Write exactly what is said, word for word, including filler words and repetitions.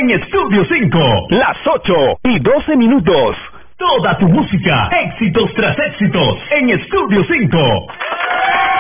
en Estudio cinco, las ocho y doce minutos. Toda tu música, éxitos tras éxitos, en Estudio cinco.